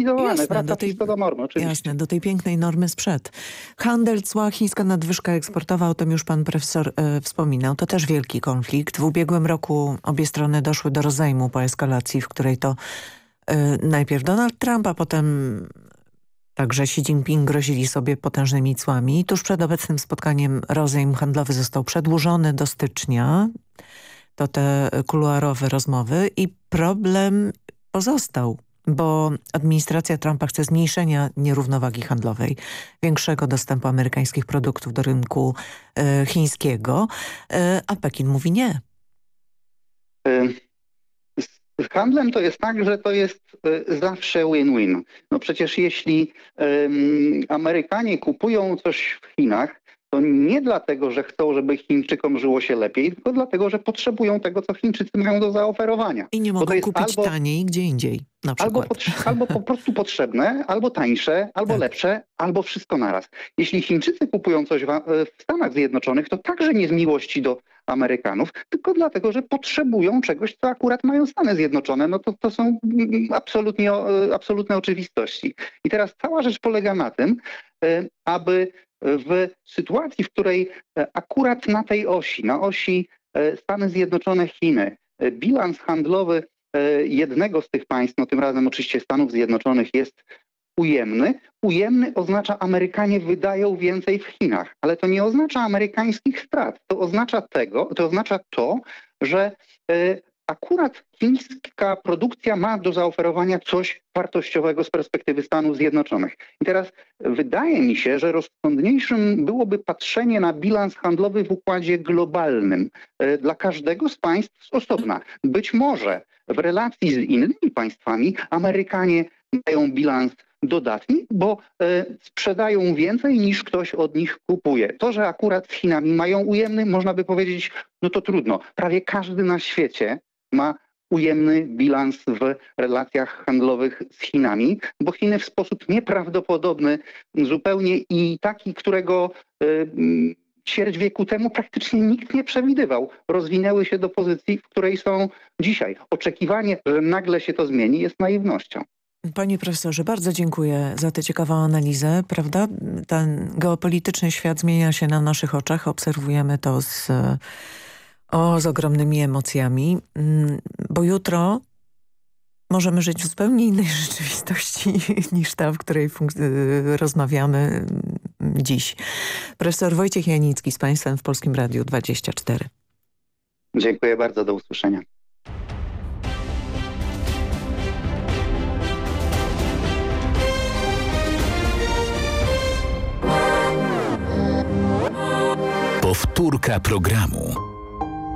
znormalizowane. Jasne, Wraca wszystko do normy, oczywiście. Jasne, do tej pięknej normy sprzed. Handel, cła, chińska nadwyżka eksportowa, o tym już pan profesor wspominał. To też wielki konflikt. W ubiegłym roku obie strony doszły do rozejmu po eskalacji, w której to najpierw Donald Trump, a potem także Xi Jinping grozili sobie potężnymi cłami. Tuż przed obecnym spotkaniem rozejm handlowy został przedłużony do stycznia. To te kuluarowe rozmowy i problem pozostał, bo administracja Trumpa chce zmniejszenia nierównowagi handlowej, większego dostępu amerykańskich produktów do rynku chińskiego, a Pekin mówi nie. Z handlem to jest tak, że to jest zawsze win-win. No przecież jeśli Amerykanie kupują coś w Chinach, to nie dlatego, że chcą, żeby Chińczykom żyło się lepiej, tylko dlatego, że potrzebują tego, co Chińczycy mają do zaoferowania. I nie mogą kupić taniej gdzie indziej, na przykład. Albo po prostu potrzebne, albo tańsze, albo lepsze, albo wszystko naraz. Jeśli Chińczycy kupują coś w Stanach Zjednoczonych, to także nie z miłości do Amerykanów, tylko dlatego, że potrzebują czegoś, co akurat mają Stany Zjednoczone. No to są absolutne oczywistości. I teraz cała rzecz polega na tym, aby w sytuacji, w której akurat na tej osi, na osi Stany Zjednoczone, Chiny, bilans handlowy jednego z tych państw, no tym razem oczywiście Stanów Zjednoczonych, jest ujemny. Ujemny oznacza, Amerykanie wydają więcej w Chinach, ale to nie oznacza amerykańskich strat. To oznacza to, że akurat chińska produkcja ma do zaoferowania coś wartościowego z perspektywy Stanów Zjednoczonych. I teraz wydaje mi się, że rozsądniejszym byłoby patrzenie na bilans handlowy w układzie globalnym dla każdego z państw z osobna. Być może w relacji z innymi państwami Amerykanie mają bilans dodatni, bo sprzedają więcej niż ktoś od nich kupuje. To, że akurat z Chinami mają ujemny, można by powiedzieć, no to trudno. Prawie każdy na świecie ma ujemny bilans w relacjach handlowych z Chinami, bo Chiny w sposób nieprawdopodobny zupełnie i taki, którego ćwierć wieku temu praktycznie nikt nie przewidywał, rozwinęły się do pozycji, w której są dzisiaj. Oczekiwanie, że nagle się to zmieni, jest naiwnością. Panie profesorze, bardzo dziękuję za tę ciekawą analizę, prawda? Ten geopolityczny świat zmienia się na naszych oczach, obserwujemy to z ogromnymi emocjami, bo jutro możemy żyć w zupełnie innej rzeczywistości niż ta, w której rozmawiamy dziś. Profesor Wojciech Janicki z Państwem w Polskim Radiu 24. Dziękuję bardzo, do usłyszenia. Powtórka programu.